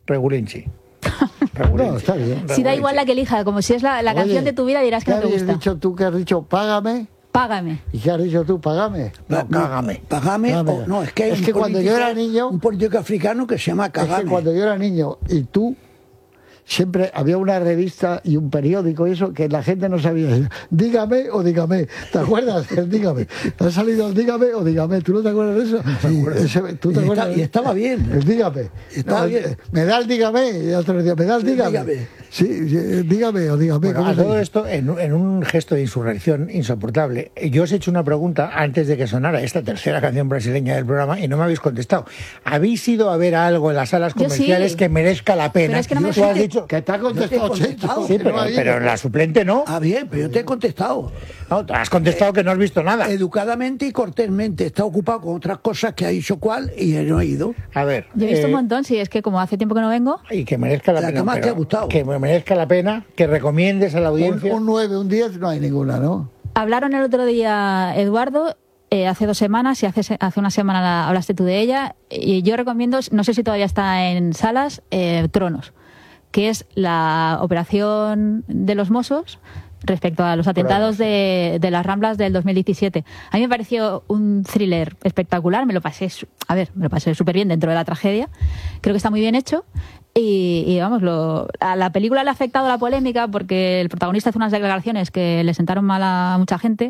Regulinchi. No, está bien. Si da igual la que elija, como si es la canción de tu vida, dirás que no te gusta. ¿Qué has dicho tú? ¿Qué has dicho? Págame. Págame. ¿Y qué has dicho tú? Págame. No, cágame. Págame. No, es que hay cuando yo era niño, un político africano que se llama Kagame. Es que cuando yo era niño y tú, siempre había una revista y un periódico y eso que la gente no sabía. Dígame o dígame. ¿Te acuerdas? El dígame. ¿Ha salido el dígame o dígame? ¿Tú no te acuerdas de eso? ¿Tú te acuerdas? Y estaba bien. El dígame. Estaba bien. Me da el dígame. Y otro día, me da el dígame. Sí, dígame o dígame. Bueno, a todo esto, en un gesto de insurrección insoportable, yo os he hecho una pregunta antes de que sonara esta tercera canción brasileña del programa y no me habéis contestado. ¿Habéis ido a ver algo en las salas comerciales que merezca la pena? Pero es que no me tú has dicho que te ha contestado Checho. Sí, pero la suplente no. Ah, bien, pero yo te he contestado. No, has contestado que no has visto nada. Educadamente y cortésmente. Está ocupado con otras cosas que ha dicho cuál y no he ido. A ver. Yo he visto un montón, sí, es que como hace tiempo que no vengo. Y que merezca la pena. Que más te ha gustado. Que merezca la pena, que recomiendes a la audiencia. Un 9, un 10, no hay ninguna, ¿no? Hablaron el otro día, Eduardo, hace 2 semanas, y hace una semana hablaste tú de ella, y yo recomiendo, no sé si todavía está en salas, Tronos, que es la operación de los Mossos respecto a los atentados de las Ramblas del 2017. A mí me pareció un thriller espectacular, me lo pasé súper bien dentro de la tragedia, creo que está muy bien hecho. Y vamos, a la película le ha afectado la polémica porque el protagonista hace unas declaraciones que le sentaron mal a mucha gente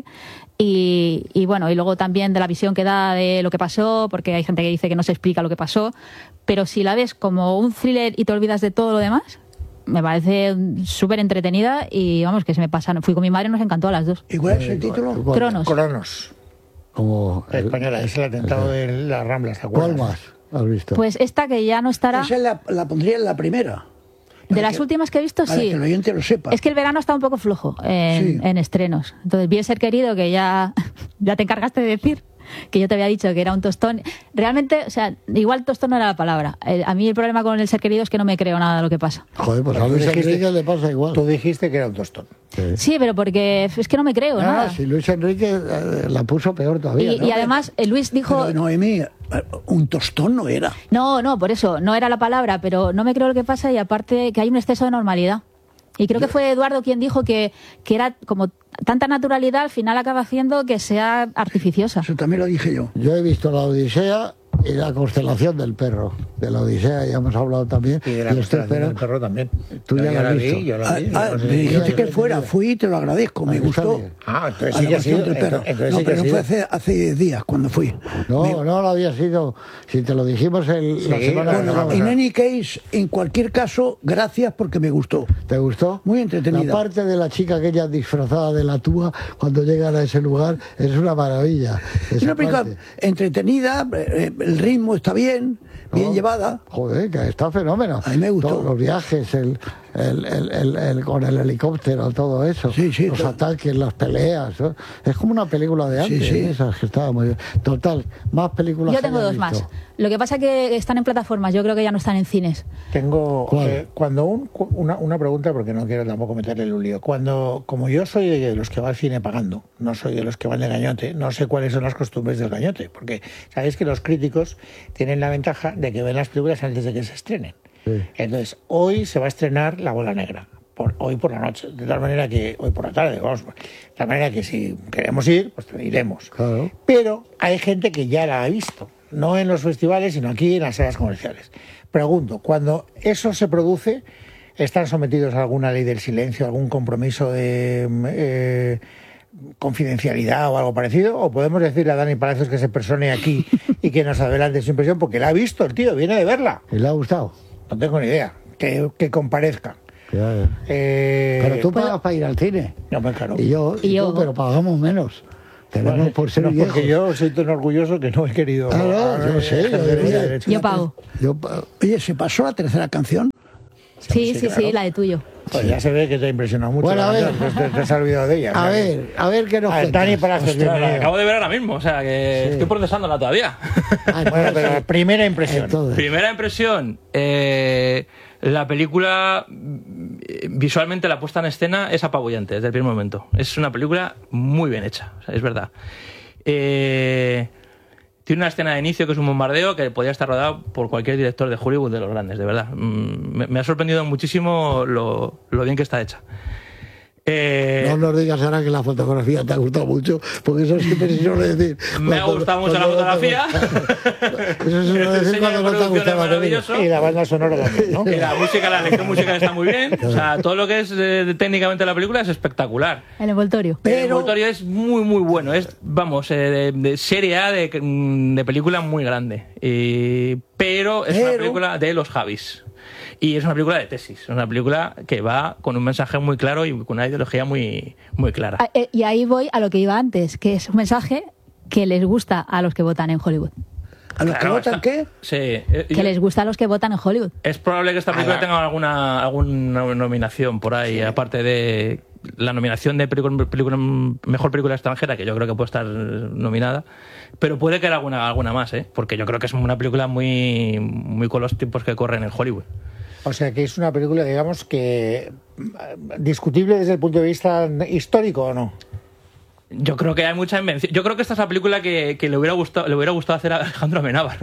y bueno, y luego también de la visión que da de lo que pasó, porque hay gente que dice que no se explica lo que pasó, pero si la ves como un thriller y te olvidas de todo lo demás, me parece súper entretenida y vamos, que se me pasan. Fui con mi madre y nos encantó a las dos. ¿Y cuál es el título? Cronos. Como española, es el atentado de las Ramblas, ¿te acuerdas? ¿Cuál más has visto? Pues esta que ya no estará. Esa la pondría en la primera. De las últimas que he visto, para sí. Que el oyente lo sepa. Es que el verano está un poco flojo en estrenos. Entonces, bien ser querido, que ya te encargaste de decir, que yo te había dicho que era un tostón. Realmente, o sea, igual tostón no era la palabra. A mí el problema con el ser querido es que no me creo nada de lo que pasa. Joder, pues a Luis Enrique le pasa igual. Tú dijiste que era un tostón. Sí, pero porque es que no me creo nada. Si Luis Enrique la puso peor todavía. Y además, Luis dijo... Pero Noemí, un tostón no era. No, por eso, no era la palabra, pero no me creo lo que pasa y aparte que hay un exceso de normalidad. Y creo que fue Eduardo quien dijo que era como tanta naturalidad, al final acaba haciendo que sea artificiosa. Eso también lo dije yo. Yo he visto La Odisea y La constelación del perro. De La Odisea ya hemos hablado también. Y de La constelación del perro también. Tú ya la has visto. Yo la vi. Me dijiste que fuera, fui y te lo agradezco, me gustó. Entonces sí que ha sido. No, pero no fue hace 10 días cuando fui. No lo había sido. Si te lo dijimos la semana pasada. En any case, en cualquier caso, gracias porque me gustó. ¿Te gustó? Muy entretenida. La parte de la chica aquella disfrazada de la túa cuando llegan a ese lugar es una maravilla. Es una película entretenida, el ritmo está bien llevada. Joder, que está fenómeno. A mí me gustó. Todos los viajes, con el helicóptero, todo eso. Sí, los ataques, las peleas. ¿no? Es como una película de antes. Sí. Esas que estaba muy bien. Total, más películas. Yo tengo 2 más. Lo que pasa es que están en plataformas, yo creo que ya no están en cines. Tengo una pregunta, porque no quiero tampoco meterle el lío. Como yo soy de los que va al cine pagando, no soy de los que van de gañote, no sé cuáles son las costumbres del gañote, porque sabéis que los críticos tienen la ventaja de que ven las películas antes de que se estrenen. Sí. Entonces, hoy se va a estrenar La Bola Negra, hoy por la noche, de tal manera que, hoy por la tarde, de tal manera que si queremos ir, pues iremos. Claro. Pero hay gente que ya la ha visto, no en los festivales, sino aquí en las salas comerciales. Pregunto, cuando eso se produce, ¿están sometidos a alguna ley del silencio, algún compromiso de confidencialidad o algo parecido? ¿O podemos decirle a Dani Palacios que se persone aquí y que nos adelante su impresión? Porque la ha visto el tío, viene de verla. ¿Y le ha gustado? No tengo ni idea. Que comparezca. Ya. Pero tú pagas para ir al cine. No, pues claro. Y yo, pero pagamos menos. Tenemos por ser viejos. Porque yo soy tan orgulloso que no he querido. Yo sé. Yo pago. Oye, ¿se pasó la tercera canción? Sí, claro. La de tuyo. Pues ya se ve que te ha impresionado mucho. Bueno, a ver. Te has olvidado de ella. A ver qué nos cuentas. Dani Palacios, la acabo de ver ahora mismo, o sea que estoy procesándola todavía. Bueno, pero primera impresión. Entonces. Primera impresión, la película, visualmente la puesta en escena es apabullante desde el primer momento. Es una película muy bien hecha, o sea, es verdad. Tiene una escena de inicio que es un bombardeo que podría estar rodado por cualquier director de Hollywood de los grandes, de verdad. Me ha sorprendido muchísimo lo bien que está hecha. No nos digas ahora que la fotografía te ha gustado mucho, porque eso siempre se suele decir. Me ha gustado mucho la fotografía. Eso se suele decir cuando no te ha gustado la película. Y la banda sonora también, ¿no? Y la música, la elección musical está muy bien. O sea, todo lo que es técnicamente la película es espectacular. El envoltorio. El envoltorio es muy, muy bueno. Es, vamos, de serie A, de película muy grande. Pero es una película de los Javis. Y es una película de tesis, es una película que va con un mensaje muy claro y con una ideología muy, muy clara. Y ahí voy a lo que iba antes, que es un mensaje que les gusta a los que votan en Hollywood. ¿A los que votan qué? Sí. Que les gusta a los que votan en Hollywood. Es probable que esta película tenga alguna nominación por ahí, aparte de la nominación de mejor película extranjera, que yo creo que puede estar nominada, pero puede que haya alguna más, porque yo creo que es una película muy, muy con los tiempos que corren en Hollywood. O sea que es una película, digamos, que discutible desde el punto de vista histórico, ¿o no? Yo creo que hay mucha invención. Yo creo que esta es la película que le hubiera gustado hacer a Alejandro Amenábar.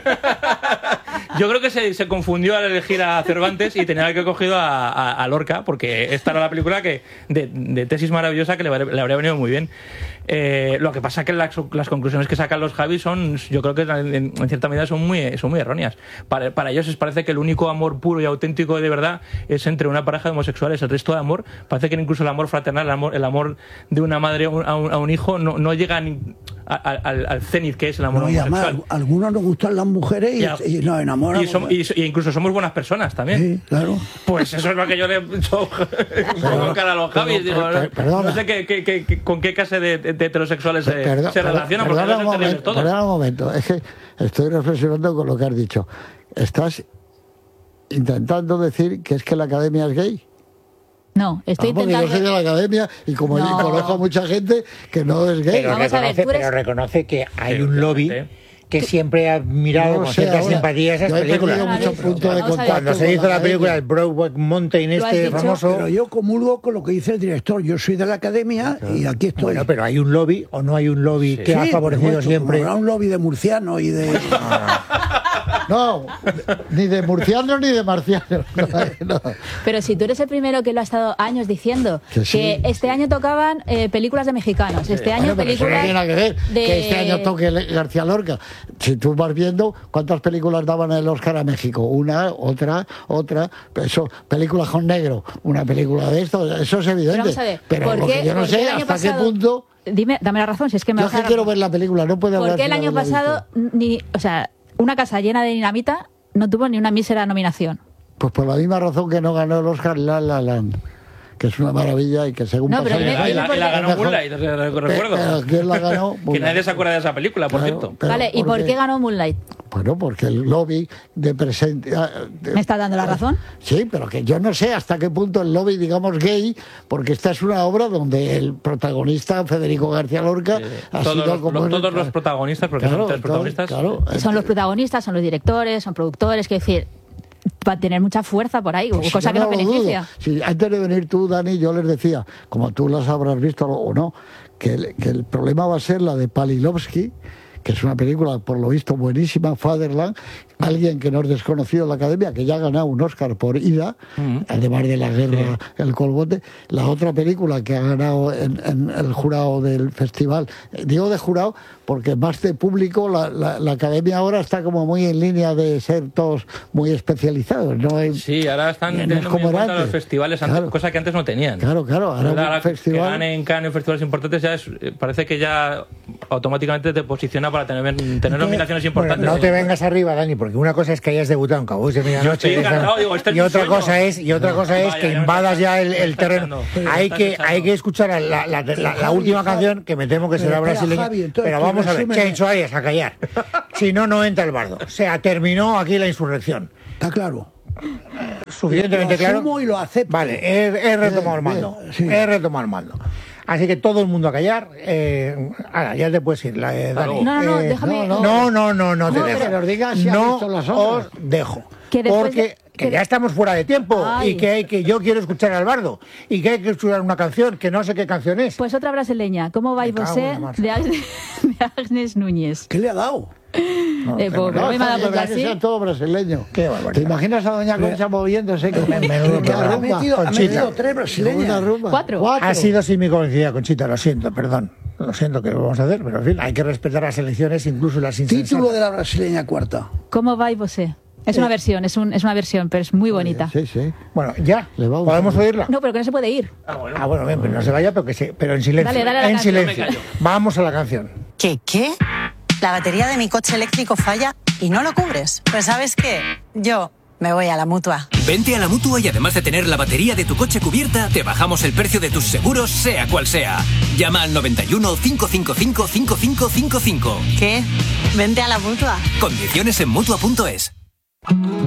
Yo creo que se confundió al elegir a Cervantes y tenía que haber cogido a Lorca, porque esta era la película de tesis maravillosa que le habría venido muy bien. Lo que pasa es que las conclusiones que sacan los Javis yo creo que en cierta medida son muy erróneas. Para ellos parece que el único amor puro y auténtico de verdad es entre una pareja de homosexuales. El resto de amor, parece que incluso el amor fraternal, el amor de una madre a un hijo no llega ni al cenit que es el amor homosexual. Además, a algunos nos gustan las mujeres y nos enamoramos. Y incluso somos buenas personas también. Sí, claro. Pues eso es lo que yo le echo cara a los Javis. No sé con qué clase de heterosexuales se relacionan, porque no los entendemos todos. Perdona un momento, es que estoy reflexionando con lo que has dicho. ¿Estás intentando decir que es que la academia es gay? No, estoy intentando... Yo soy de la academia y como yo conozco a mucha gente que no es gay. Pero reconoce que hay un lobby que siempre ha mirado con cierta simpatía esas películas. Cuando se hizo la película el Brokeback Mountain famoso... Pero yo comulgo con lo que dice el director. Yo soy de la academia y aquí estoy. Bueno, pero ¿hay un lobby o no hay un lobby que ha favorecido siempre? Habrá un lobby de murcianos y de... No, ni de murcianos ni de marcianos. No. Pero si tú eres el primero que lo ha estado años diciendo, que este año tocaban películas de mexicanos, este año películas... No tiene nada que ver que este año toque García Lorca. Si tú vas viendo cuántas películas daban el Oscar a México, una, otra, eso, películas con negro, una película de esto, eso es evidente. Pero lo que yo no sé hasta qué punto... Dame la razón, si es que me yo que quiero ver la película, no puedo hablar. ¿Por qué el año pasado una casa llena de dinamita no tuvo ni una mísera nominación? Pues por la misma razón que no ganó el Oscar La La Land, que es una maravilla y que según la ganó Moonlight, recuerdo. Pero ¿quién la ganó? Que nadie se acuerda de esa película, por cierto. Vale, ¿y por qué ganó Moonlight? Bueno, porque el lobby de presente... ¿Me está dando la razón? Sí, pero que yo no sé hasta qué punto el lobby, digamos, gay, porque esta es una obra donde el protagonista, Federico García Lorca, ha sido como... Todos los protagonistas, porque son tres protagonistas. Son los protagonistas, son los directores, son productores, quiero decir... Va a tener mucha fuerza por ahí, pues cosa que no beneficia. Sí, antes de venir tú, Dani, yo les decía, como tú las habrás visto o no, que el problema va a ser la de Palilovsky, que es una película, por lo visto, buenísima, Fatherland, alguien que no es desconocido en la academia, que ya ha ganado un Oscar por Ida, además de La guerra, el colbote. La otra película que ha ganado en el jurado del festival, digo de jurado porque más de público, la academia ahora está como muy en línea de ser todos muy especializados. ¿No? Sí, ahora están teniendo muy en cuenta los festivales, antes, cosa que antes no tenían. Claro, ahora un festival... Que ganen Cannes, festivales importantes, parece que ya automáticamente te posiciona para tener nominaciones importantes. No te vengas arriba, Dani, porque una cosa es que hayas debutado en Cowboys de Medianoche y otra cosa es que invadas ya el terreno. Hay que escuchar la última canción, que me temo que será brasileña, pero vamos a ver, Chainsaw Ayers, a callar. Si no, no entra el bardo. O sea, terminó aquí la insurrección. Está claro. Suficientemente claro. Y lo acepto. Vale, he retomado el mando. He retomado el mando. Así que todo el mundo a callar. Ahora, ya te puedes ir, Dani. Déjame. No te dejo. Nos digas si no has visto las os dejo. Porque que ya estamos fuera de tiempo Ay. y que yo quiero escuchar al bardo y que hay que escuchar una canción que no sé qué canción es. Pues otra brasileña. ¿Cómo vai Me cago você? en la mar. De Agnes Núñez. ¿Qué le ha dado? No, Pues tengo me he mandado por ya que sea Brasil. todo brasileño. Qué barbaridad. ¿Te imaginas a doña Concha moviéndose con Menudo con una programa. Ha rumba? metido Conchita. 3 brasileñas. Una rumba. Cuatro. Ha sido sin mi conocida, Conchita, lo siento, perdón. Lo siento que lo vamos a hacer, pero en fin, hay que respetar las elecciones, incluso las insensatas. Título de la brasileña cuarta. ¿Cómo vai você? Es una versión, es una versión, pero es muy bonita. Sí, sí. Bueno, ya, Le vamos ¿podemos a- oírla? No, pero que no se puede ir. Ah, bueno, bien, pero no se vaya, pero en silencio. Dale, dale a la en canción. silencio. Me callo. Vamos a la canción. ¿Qué? La batería de mi coche eléctrico falla y no lo cubres. Pues ¿sabes qué? Yo me voy a la Mutua. Vente a la Mutua y además de tener la batería de tu coche cubierta, te bajamos el precio de tus seguros, sea cual sea. Llama al 91 555 5555. ¿Qué? Vente a la Mutua. Condiciones en Mutua.es.